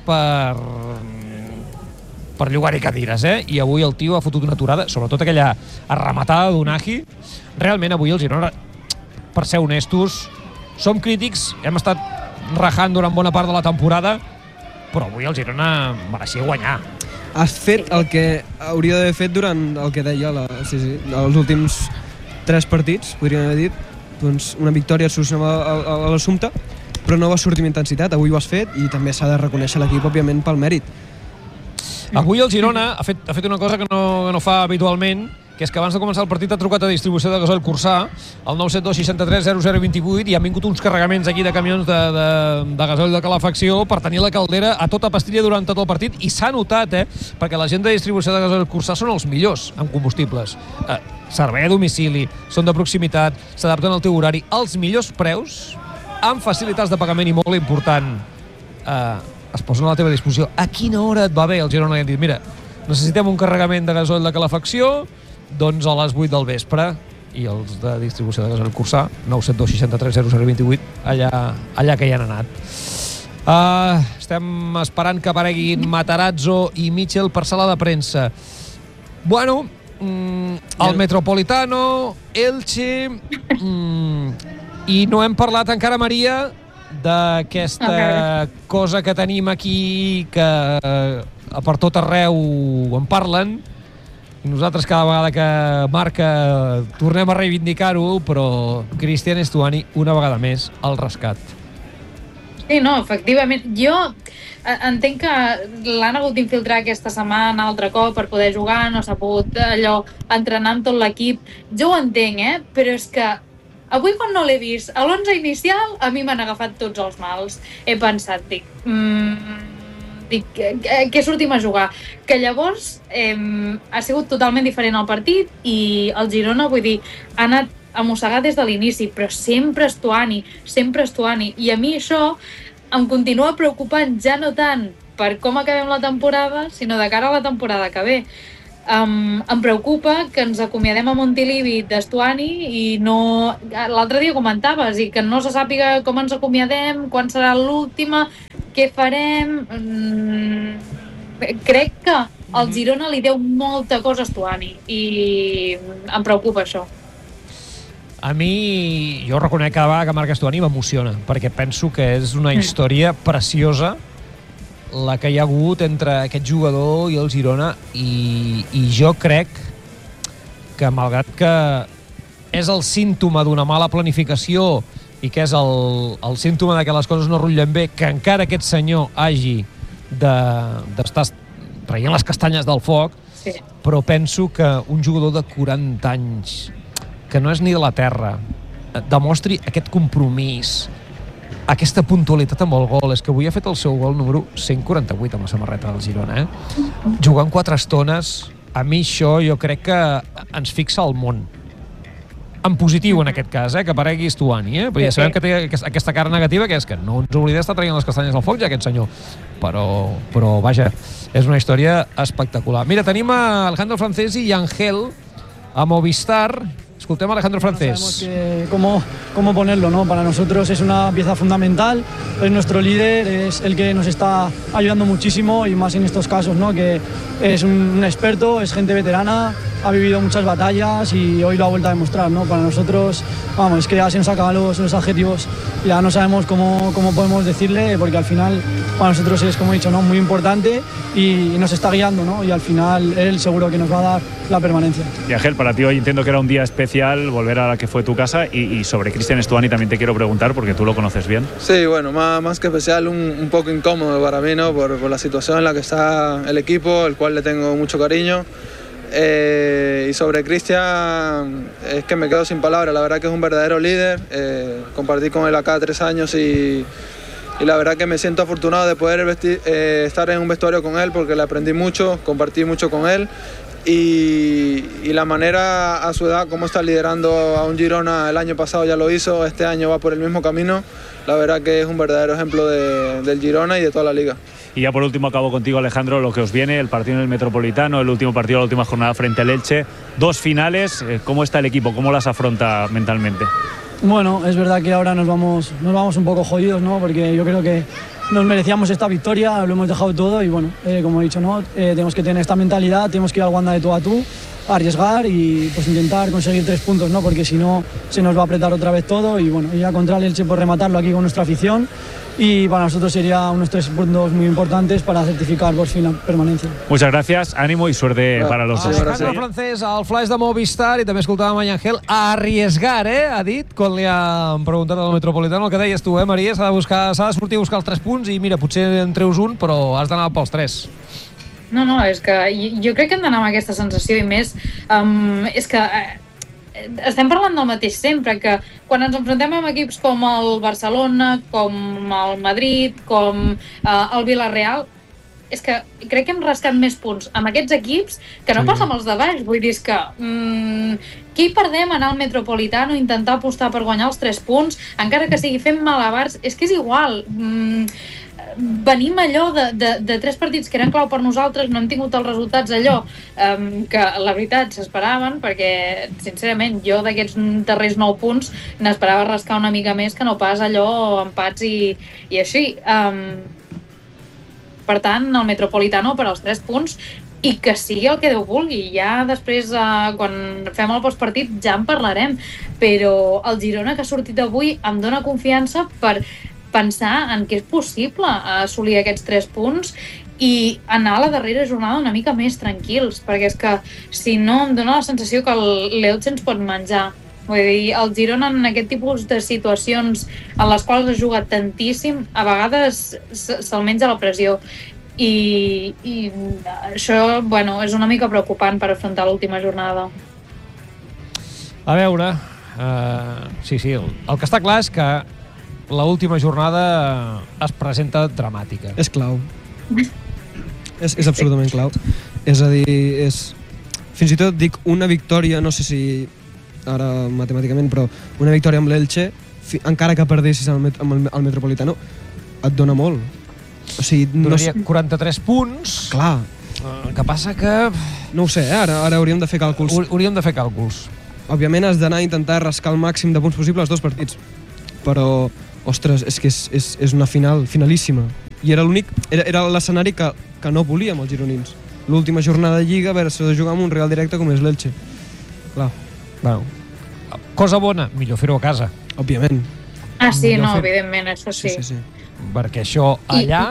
per llogar-hi cadires, i avui el tio ha fotut una aturada, sobretot aquella arrematada d'Unagi. Realment avui el Girona, per ser honestos, som crítics, hem estat rajant durant bona part de la temporada, però avui el Girona mereixia guanyar. Has fet el que hauria d'haver fet durant el que deia els últims 3 partits, podríem haver dit. Doncs una victòria solucionava l'assumpte, però no va sortir amb intensitat. Avui ho has fet i també s'ha de reconèixer l'equip, òbviament, pel mèrit. Avui el Girona ha fet una cosa que no fa habitualment, que és que abans de començar el partit ha trucat a distribució de gasoil Cursà, al 972 63 0028, i han vingut uns carregaments aquí de camions de gasoil de calefacció per tenir la caldera a tota pastilla durant tot el partit, i s'ha notat, perquè la gent de distribució de gasoil Cursà són els millors en combustibles. Servei a domicili, són de proximitat, s'adapten al teu horari, els millors preus, amb facilitats de pagament i molt important, es posen a la teva disposició. A quina hora et va bé? El Girona li han dit, mira, necessitem un carregament de gasoil de calefacció, doncs a les 8 del vespre, i els de distribució de gasoil Cursà, 972 63 0028, allà que hi han anat. Estem esperant que apareguin Matarazzo i Mitchell per sala de premsa. Bueno, el Metropolitano, Elche, i no hem parlat encara, Maria, d'aquesta cosa que tenim aquí, que per tot arreu en parlen, i nosaltres cada vegada que marca tornem a reivindicar-ho, però Cristian Estuani una vegada més al rescat. Sí, no, efectivament. Jo entenc que l'han hagut d'infiltrar aquesta setmana altre cop per poder jugar, no s'ha pogut allò entrenar amb tot l'equip. Jo ho entenc, però és que avui quan no l'he vist a l'11 inicial a mi m'han agafat tots els mals. He pensat, dic que sortim a jugar. Que llavors ha sigut totalment diferent el partit i el Girona, vull dir, ha anat a mossegar des de l'inici, però sempre Stuani. I a mi això em continua preocupant, ja no tant per com acabem la temporada, sinó de cara a la temporada que ve. Em preocupa que ens acomiadem a Montilivi d'Estuani i no... L'altre dia comentaves i que no se sàpiga com ens acomiadem, quan serà l'última, què farem... Crec que al Girona li deu molta cosa a Estuani i em preocupa això. A mi, jo reconec que cada vegada que marca Estuani m'emociona, perquè penso que és una història preciosa la que hi ha hagut entre aquest jugador i el Girona i jo crec que malgrat que és el símptoma d'una mala planificació i que és el símptoma de que les coses no rutllen bé, que encara aquest senyor hagi d'estar traient les castanyes del foc, sí. Però penso que un jugador de 40 anys que no és ni de la terra demostri aquest compromís, aquesta puntualitat amb el gol. És que avui ha fet el seu gol número 148 amb la samarreta del Girona, jugant 4 estones. A mi això jo crec que ens fixa al món en positiu en aquest cas, que aparegui Stuani, però ja sabem que té aquesta cara negativa, que és que no ens oblidem d'estar traient les castanyes al foc ja aquest senyor, però vaja, és una història espectacular. Mira, tenim a Alejandro Francesi i Ángel a Movistar. Escoltem a Alejandro Francés. No cómo ponerlo, ¿no? Para nosotros es una pieza fundamental, es nuestro líder, es el que nos está ayudando muchísimo y más en estos casos, ¿no? Que es un experto, es gente veterana, ha vivido muchas batallas y hoy lo ha vuelto a demostrar, ¿no? Para nosotros, vamos, es que ya se nos acaban los adjetivos, ya no sabemos cómo podemos decirle, porque al final para nosotros es, como he dicho, ¿no? Muy importante y nos está guiando, ¿no? Y al final él seguro que nos va a dar la permanencia. Y Ángel, para ti hoy entiendo que era un día especial volver a la que fue tu casa y sobre Cristian Stuani también te quiero preguntar porque tú lo conoces bien. Sí, bueno, más que especial, un poco incómodo para mí, ¿no? Por la situación en la que está el equipo, el cual le tengo mucho cariño. Y sobre Cristian, es que me quedo sin palabras. La verdad que es un verdadero líder. Compartí con él acá 3 años y la verdad que me siento afortunado de poder estar en un vestuario con él porque le aprendí mucho, compartí mucho con él y la manera a su edad como está liderando a un Girona, el año pasado ya lo hizo, este año va por el mismo camino. La verdad que es un verdadero ejemplo del Girona y de toda la liga. Y ya por último acabo contigo, Alejandro, lo que os viene, el partido en el Metropolitano, el último partido, la última jornada frente al Elche, 2 finales. ¿Cómo está el equipo? ¿Cómo las afronta mentalmente? Bueno, es verdad que ahora nos vamos un poco jodidos, ¿no? Porque yo creo que nos merecíamos esta victoria, lo hemos dejado todo y bueno, como he dicho, ¿no? Tenemos que tener esta mentalidad, tenemos que ir al Wanda de tú a tú, arriesgar y pues intentar conseguir 3 puntos, ¿no? Porque si no se nos va a apretar otra vez todo y bueno, ya contra el Elche por rematarlo aquí con nuestra afición. Y para nosotros sería unos 3 puntos muy importantes para certificar por fin la permanencia. Muchas gracias, ánimo y suerte para los dos. Alejandro Francés, al flash de Movistar, i també escoltàvem a Ángel, a arriesgar, ha dit, quan li han preguntat al Metropolitano, el que deies tu, Maria, s'ha de sortir a buscar els 3 punts i mira, potser en treus un, però has d'anar pels 3. No, és que jo crec que hem d'anar amb aquesta sensació i més, és que estem parlant del mateix sempre, que quan ens enfrontem amb equips com el Barcelona, com el Madrid, com el Villarreal, és que crec que hem rascat més punts amb aquests equips que no passa amb els de baix. Vull dir, és que qui perdem anar al Metropolitano, intentar apostar per guanyar els 3 punts, encara que sigui fent malabars, és que és igual. Venim allò de 3 partits que eren clau per nosaltres, no hem tingut els resultats allò que la veritat s'esperaven, perquè sincerament jo d'aquests darrers 9 punts n'esperava rascar una mica més que no pas allò empats i així. Per tant, el Metropolitano per als 3 punts i que sigui el que Déu vulgui. Ja després, quan fem el postpartit, ja en parlarem, però el Girona que ha sortit avui em dona confiança per pensar en que és possible assolir aquests 3 punts i anar a la darrera jornada una mica més tranquils, perquè és que si no em dona la sensació que l'Elche ens pot menjar Vull dir, el Girona en aquest tipus de situacions en les quals ha jugat tantíssim, a vegades se'l menja la pressió. I això, bueno, és una mica preocupant per afrontar l'última jornada. A veure, sí, el que està clar és que l'última jornada es presenta dramàtica. És clau. És absolutament clau. És a dir, fins i tot dic una victòria, no sé si ara matemàticament, però una victòria amb l'Elche, encara que perdessis amb el Metropolitano, et dona molt. O sigui, donaria 43 punts. Clar. El que passa que... No ho sé, ara hauríem de fer càlculs. Hauríem de fer càlculs. Òbviament has d'anar a intentar rascar el màxim de punts possible als dos partits. Però, ostres, és que és una finalíssima. I era l'únic, era l'escenari que no volíem els gironins. L'última jornada de Lliga, haver-se de jugar amb un Real directe com és l'Elche. Clar. Bueno, cosa bona, millor fer-ho a casa. Òbviament. Ah, sí, no, evidentment, això sí. Sí. Perquè això allà...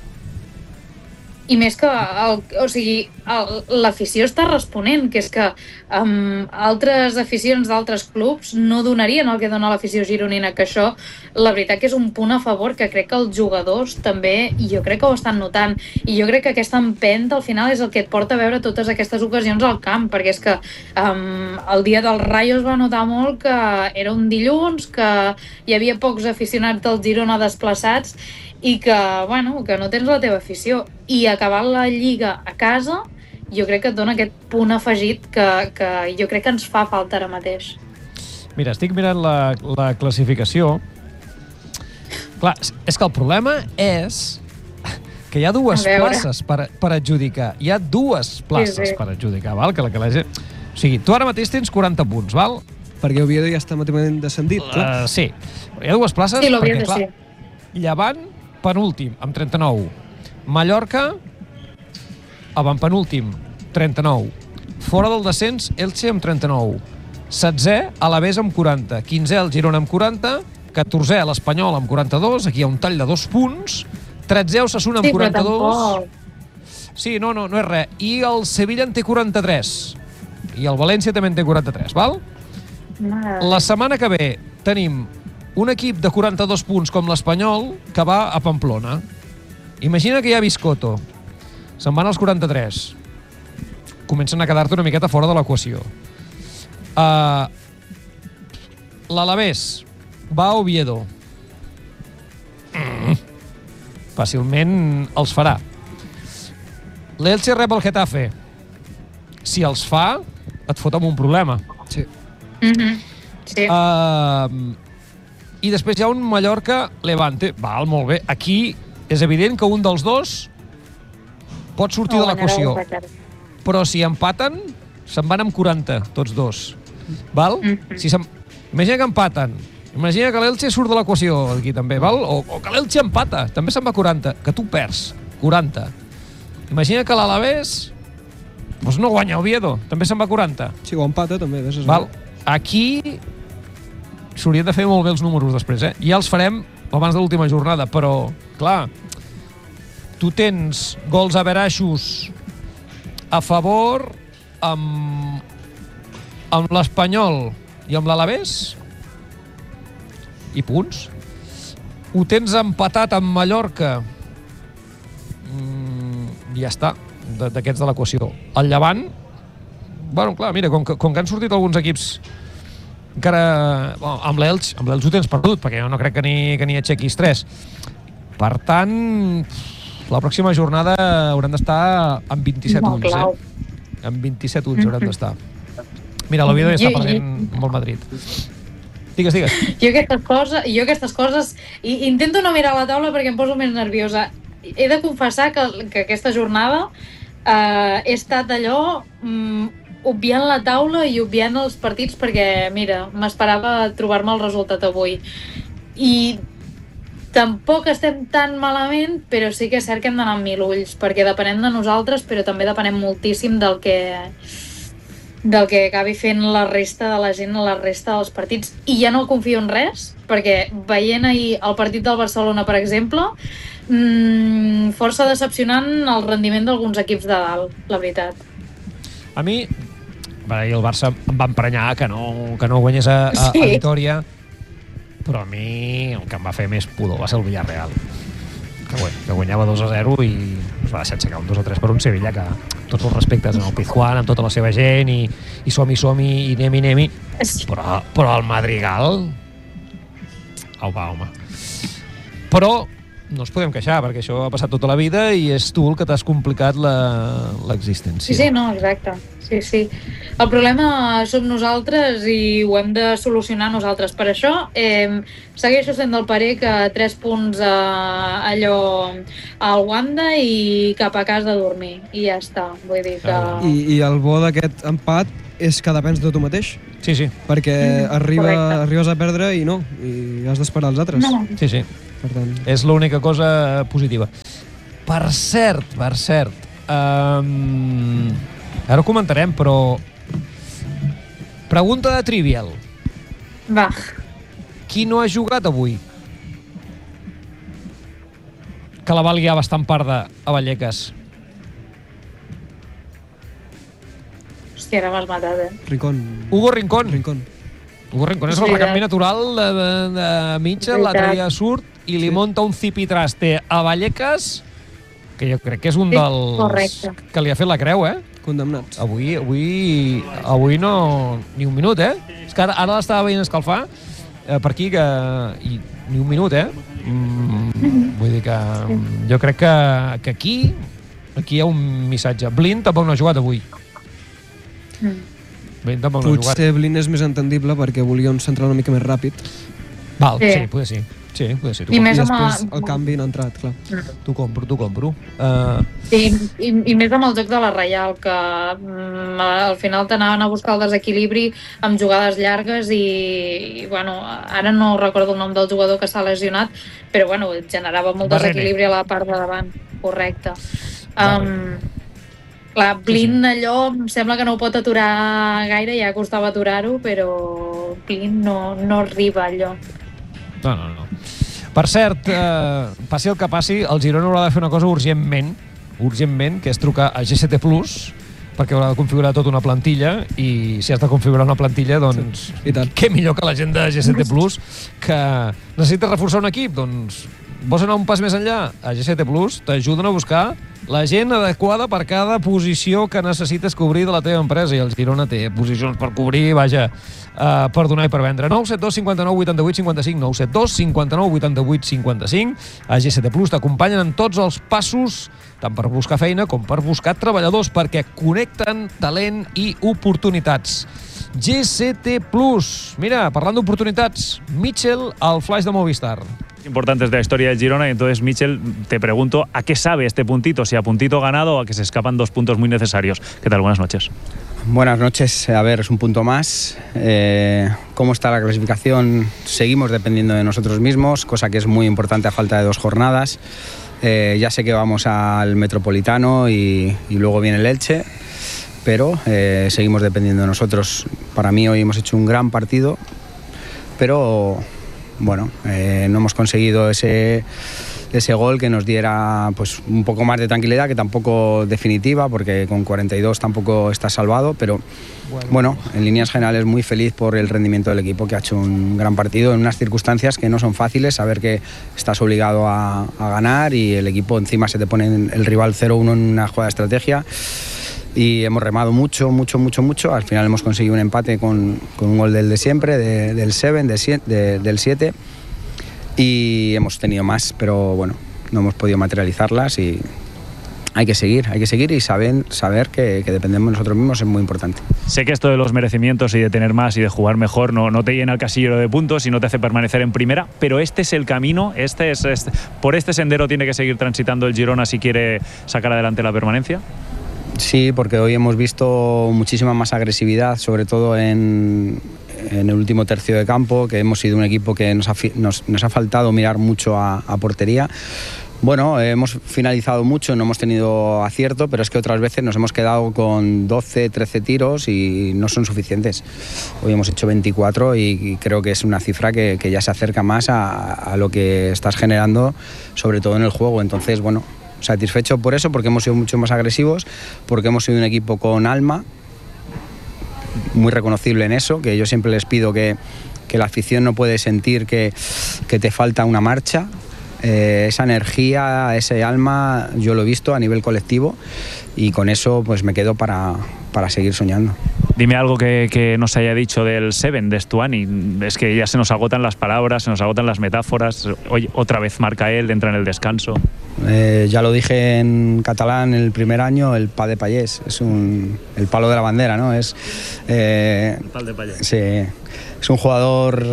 I més que, l'afició està responent, que és que altres aficions d'altres clubs no donarien el que dona l'afició gironina, que això, la veritat que és un punt a favor que crec que els jugadors també, i jo crec que ho estan notant, i jo crec que aquesta empenta al final és el que et porta a veure totes aquestes ocasions al camp, perquè és que el dia del Rayo es va notar molt que era un dilluns, que hi havia pocs aficionats del Girona desplaçats, i que, bueno, que no tens la teva afició. I acabar la Lliga a casa, jo crec que et dona aquest punt afegit que jo crec que ens fa falta ara mateix. Mira, estic mirant la classificació. Clar, és que el problema és que hi ha dues places per adjudicar. Hi ha dues places per adjudicar, val? Que la gent... O sigui, tu ara mateix tens 40 punts, val? Perquè Oviedo ja està matemàticament descendit, clar. Sí. Hi ha dues places perquè, clar, Llevant penúltim, amb 39. Mallorca, avantpenúltim, 39. Fora del descens, Elche amb 39. 16è, Alavés amb 40. 15è, el Girona amb 40. 14è, l'Espanyol amb 42. Aquí hi ha un tall de 2 punts. 13è, Osasuna amb 42. Sí, no és res. I el Sevilla en té 43. I el València també en té 43, val? La setmana que ve tenim un equip de 42 punts com l'Espanyol que va a Pamplona. Imagina que hi ha Biscotto. Se'n van als 43. Comencen a quedar-te una miqueta fora de l'equació. L'Alavés va a Oviedo. Fàcilment els farà. L'Elche rep el Getafe. Si els fa, et fot amb un problema. Sí. Sí. I després hi ha un Mallorca-Levante. Val, molt bé. Aquí és evident que un dels dos pot sortir de l'equació. Però si empaten, se'n van amb 40, tots dos. Val? Imagina que empaten. Imagina que l'Elche surt de l'equació aquí també, val? O que l'Elche empata, també se'n va 40. Que tu perds 40. Imagina que l'Alavés doncs no guanya Oviedo, també se'n va 40. Sí, o empata també. Val? Aquí s'haurien de fer molt bé els números després, eh? Ja els farem abans de l'última jornada, però, clar, tu tens gols averaixos a favor amb l'Espanyol i amb l'Alavés i punts. Ho tens empatat amb Mallorca, ja està, d'aquests de l'equació. El Llevant, bueno, clar, mira, com que han sortit alguns equips encara... Bueno, amb l'Elx ho tens perdut, perquè jo no crec que n'hi aixequis 3. Per tant, la pròxima jornada haurem d'estar amb 27 ulls, eh? Amb 27 ulls haurem d'estar. Mira, l'Oviedo ja està perdent amb el Madrid. Digues. Jo aquestes coses... Intento no mirar la taula perquè em poso més nerviosa. He de confessar que aquesta jornada he estat allò... obviant la taula i obviant els partits perquè, mira, m'esperava trobar-me el resultat avui. I tampoc estem tan malament, però sí que és cert que hem d'anar amb 1000 ulls, perquè depenem de nosaltres, però també depenem moltíssim del que acabi fent la resta de la gent a la resta dels partits. I ja no confio en res, perquè veient ahir el partit del Barcelona, per exemple, força decepcionant el rendiment d'alguns equips de dalt, la veritat. A mi, el Barça em va emprenyar que no guanyés a Vitòria, però a mi el que em va fer més pudor va ser el Villarreal, que guanyava 2-0 i es va deixar aixecar un 2-3 per un Sevilla que, tots els respectes, en el Pizjuán, amb tota la seva gent, i som-hi, i anem-hi, però el Madrigal... Home. Però no ens podem queixar, perquè això ha passat tota la vida i és tu el que t'has complicat l'existència. Sí, no, exacte. Sí. El problema som nosaltres i ho hem de solucionar nosaltres. Per això segueixo sent del parer que 3 punts allò al Wanda i cap a casa a dormir. I ja està. Vull dir que... I el bo d'aquest empat és que depens de tu mateix. Sí. Perquè arribes a perdre i has d'esperar els altres. No. Sí. Per tant... És l'única cosa positiva. Per cert, ara ho comentarem, però pregunta de Trivial. Va. Qui no ha jugat avui? Que la va liar bastant parda a Vallecas. Hòstia, ara m'has matat, Hugo Rincón. Hugo Rincón és el recanvi natural de Mitchell, l'altre dia surt i li monta un zipitraste a Vallecas, que jo crec que és un dels que li ha fet la creu, Condemnats. Avui no... ni un minut, És que ara l'estava veient escalfar per aquí, i ni un minut, Vull dir que jo crec que aquí hi ha un missatge. Blind tampoc no ha jugat avui. Potser Blind és més entendible perquè volia un central una mica més ràpid. Val, sí, poder ser. I després el canvi n'ha entrat, clar. T'ho compro. Sí, i més amb el joc de la Reial, que al final t'anaven a buscar el desequilibri amb jugades llargues i bueno, ara no recordo el nom del jugador que s'ha lesionat, però bueno, generava molt desequilibri a la part de davant. Correcte. Clar, Blind allò em sembla que no ho pot aturar gaire, ja costava aturar-ho, però Blind no arriba allò. No. Per cert, passi el que passi, el Girona haurà de fer una cosa urgentment, que és trucar a GCT Plus, perquè haurà de configurar tota una plantilla, i si has de configurar una plantilla, doncs què millor que la gent de GCT Plus, que necessites reforçar un equip, doncs vols anar un pas més enllà? A GCT Plus t'ajuden a buscar la gent adequada per cada posició que necessites cobrir de la teva empresa, i el Girona té posicions per cobrir, vaja, per donar i per vendre. 972 59 88 55, 972 59 88 55. A GCT Plus t'acompanyen en tots els passos, tant per buscar feina com per buscar treballadors, perquè connecten talent i oportunitats. GCT Plus. Mira, parlant d'oportunitats, Mitchell al flash de Movistar. Importantes de la historia del Girona, y entonces, Mitchell, te pregunto, ¿a qué sabe este puntito? Si a puntito ganado o a que se escapan 2 puntos muy necesarios. ¿Qué tal? Buenas noches. Buenas noches. A ver, es un punto más. ¿Cómo está la clasificación? Seguimos dependiendo de nosotros mismos, cosa que es muy importante a falta de 2 jornadas. Ya sé que vamos al Metropolitano y luego viene el Elche, pero seguimos dependiendo de nosotros. Para mí hoy hemos hecho un gran partido, pero bueno, no hemos conseguido ese gol que nos diera pues un poco más de tranquilidad, que tampoco definitiva, porque con 42 tampoco está salvado, pero bueno, en líneas generales muy feliz por el rendimiento del equipo, que ha hecho un gran partido en unas circunstancias que no son fáciles, saber que estás obligado a ganar y el equipo encima se te pone el rival 0-1 en una jugada de estrategia. Y hemos remado mucho. Al final hemos conseguido un empate con un gol del de siempre, del 7, y hemos tenido más, pero bueno, no hemos podido materializarlas y hay que seguir y saber que dependemos de nosotros mismos es muy importante. Sé que esto de los merecimientos y de tener más y de jugar mejor no te llena el casillero de puntos y no te hace permanecer en primera, pero este es el camino, por este sendero tiene que seguir transitando el Girona si quiere sacar adelante la permanencia. Sí, porque hoy hemos visto muchísima más agresividad, sobre todo en el último tercio de campo, que hemos sido un equipo que nos ha faltado mirar mucho a portería. Bueno, hemos finalizado mucho, no hemos tenido acierto, pero es que otras veces nos hemos quedado con 12, 13 tiros y no son suficientes. Hoy hemos hecho 24 y creo que es una cifra que ya se acerca más a lo que estás generando, sobre todo en el juego. Entonces, bueno, satisfecho por eso, porque hemos sido mucho más agresivos, porque hemos sido un equipo con alma muy reconocible en eso, que yo siempre les pido que la afición no puede sentir que te falta una marcha. Esa energía, ese alma, yo lo he visto a nivel colectivo y con eso pues me quedo para seguir soñando. Dime algo que nos haya dicho del Seven, de Stuani. Es que ya se nos agotan las palabras, se nos agotan las metáforas. Hoy otra vez marca él, entra en el descanso. Ya lo dije en catalán el primer año, el pa de payés, es el palo de la bandera, ¿no? El pal de payés. Sí, es un jugador,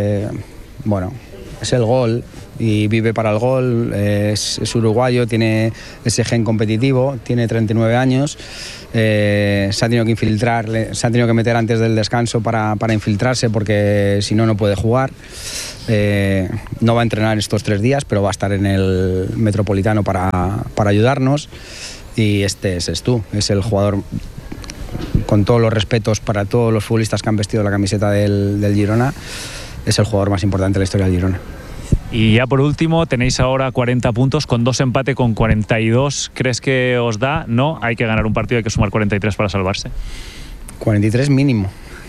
es el gol y vive para el gol, es uruguayo, tiene ese gen competitivo, tiene 39 años, se ha tenido que infiltrar, se ha tenido que meter antes del descanso para infiltrarse porque si no, no puede jugar. No va a entrenar estos 3 días, pero va a estar en el Metropolitano para ayudarnos y este es tú, es el jugador, con todos los respetos para todos los futbolistas que han vestido la camiseta del Girona, es el jugador más importante de la historia del Girona. Y ya por último, tenéis ahora 40 puntos con 2 empates con 42. ¿Crees que os da? No, hay que ganar un partido, hay que sumar 43 para salvarse. 43 mínimo.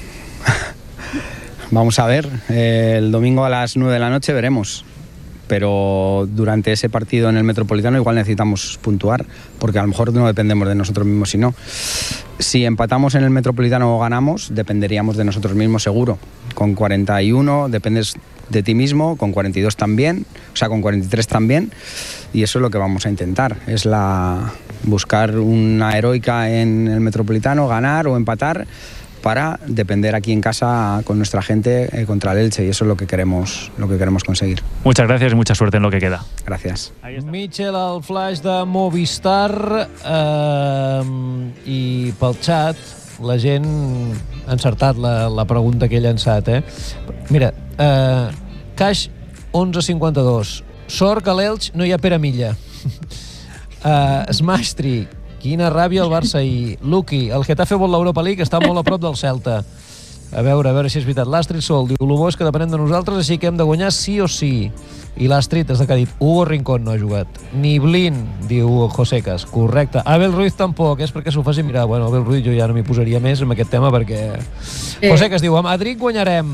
Vamos a ver, el domingo a las 9 de la noche veremos. Pero durante ese partido en el Metropolitano igual necesitamos puntuar, porque a lo mejor no dependemos de nosotros mismos, sino si empatamos en el Metropolitano o ganamos, dependeríamos de nosotros mismos seguro. Con 41 dependes de ti mismo, con 42 también, o sea, con 43 también, y eso es lo que vamos a intentar, es buscar una heroica en el Metropolitano, ganar o empatar, para depender aquí en casa con nuestra gente contra el Elche, y eso es lo que queremos conseguir. Muchas gracias y mucha suerte en lo que queda. Gracias. Mitchell, el flash de Movistar, i pel xat la gent ha encertat la pregunta que he llançat, Mira, Caix 1152, sort que a l'Elx no hi ha Pere Milla. Smastri, quina ràbia el Barça i Luqui, el Getafe vol l'Europa League, està molt a prop del Celta. A veure si és veritat. L'Astrid Sol diu, el bo és que depenem de nosaltres, així que hem de guanyar sí o sí. I l'Astrid, és el que ha dit, Hugo Rincón no ha jugat. Ni Blin, diu Josecas. Correcte. Abel Ruiz tampoc, és perquè s'ho faci mirar. Bueno, Abel Ruiz jo ja no m'hi posaria més en aquest tema perquè... Josecas diu, a Madrid guanyarem.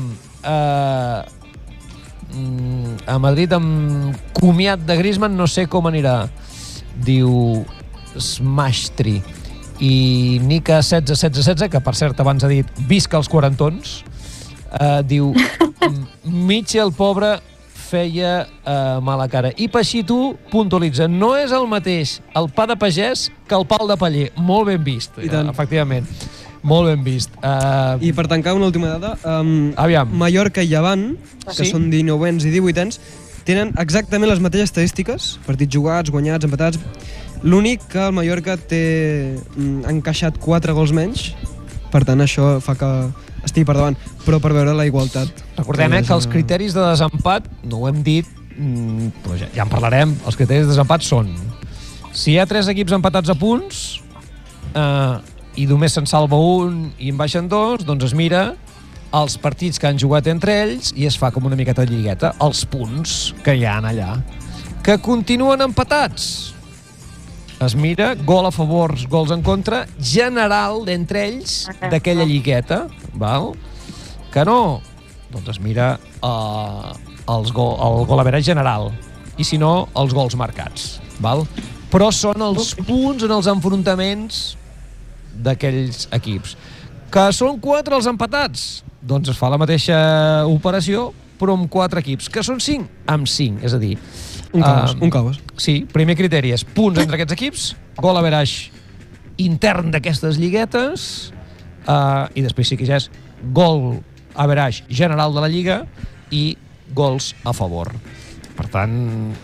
A Madrid amb comiat de Griezmann no sé com anirà. Diu Smastri. I Nica 1616, que per cert abans ha dit visca els quarantons, diu Mitchell, pobre, feia mala cara. I Peixito puntualitza, no és el mateix el pa de pagès que el pal de paller. Molt ben vist, efectivament. Molt ben vist. I per tancar una última dada, aviam. Mallorca i Llevant, que són 19ens i 18ens, tenen exactament les mateixes estadístiques, partits jugats, guanyats, empatats. L'únic que el Mallorca té encaixat 4 gols menys, per tant això fa que estigui per davant, però per veure la igualtat. Recordem que els criteris de desempat, no ho hem dit, però ja en parlarem, els criteris de desempat són si hi ha 3 equips empatats a punts i només se'n salva un i en baixen 2, doncs es mira els partits que han jugat entre ells i es fa com una miqueta de lligueta, els punts que hi ha allà. Que continuen empatats, es mira gol a favor, gols en contra, general d'entre ells d'aquella lligueta, val? Que no, doncs es mira el gol average general, i si no, els gols marcats, val? Però són els punts en els enfrontaments d'aquells equips. Que són 4 els empatats, doncs es fa la mateixa operació, però amb 4 equips. Que són 5, amb 5, és a dir... Un caos. Sí, primer criteri és punts entre aquests equips, gol average intern d'aquestes lliguetes, i després sí que ja és gol average general de la Lliga i gols a favor. Per tant,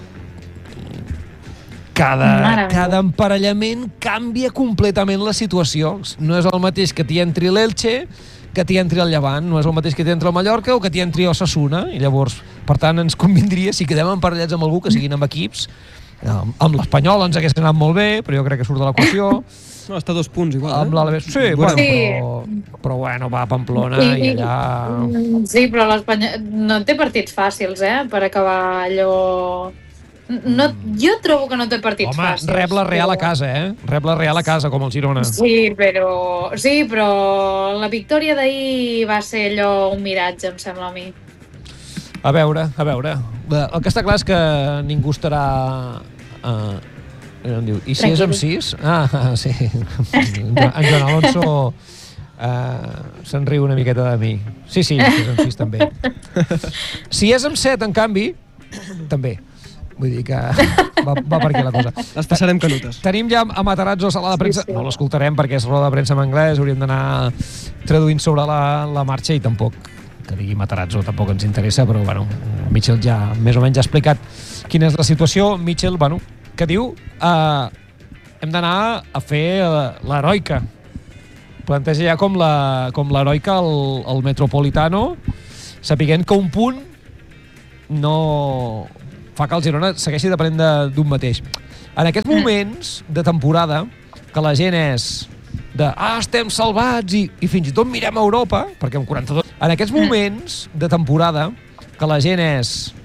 cada emparellament canvia completament la situació. No és el mateix que t'hi entri l'Elche que t'hi entri el Llevant, no és el mateix que t'hi entri el Mallorca o que t'hi entri Osasuna, i llavors, per tant, ens convindria, si quedem emparellats amb algú, que siguin amb equips. Amb l'Espanyol ens hagués anat molt bé, però jo crec que surt de l'equació. No, està a 2 punts igual. Amb l'Alaves, sí, però bueno, va a Pamplona i allà... Sí, però l'Espanyol no té partits fàcils, per acabar allò No, jo trobo que no té partits fàcils. Home, rep la Real a casa, Rep la Real a casa, com el Girona. Sí, però la victòria d'ahir va ser allò un miratge, em sembla a mi. A veure. El que està clar és que ningú estarà... I si és amb 6? Sí. En Joan Alonso se'n riu una miqueta de mi. Sí, si és amb 6 també. Si és amb 7, en canvi, també. Vull dir que va per aquí la cosa. Les passarem canutes. Tenim ja a Matarazzo sala de premsa. No l'escoltarem perquè és roda de premsa en anglès. Hauríem d'anar traduint sobre la marxa i tampoc, que digui Matarazzo, tampoc ens interessa, però bueno, Mitchell ja més o menys ha explicat quina és la situació. Mitchell, bueno, que diu hem d'anar a fer l'heroica. Planteja ja com l'heroica al Metropolitano, sapiguent que un punt no fa que el Girona segueixi depenent d'un mateix. En aquests moments de temporada, que la gent és de estem salvats i fins i tot mirem a Europa, perquè amb 42... En aquests moments de temporada, que la gent és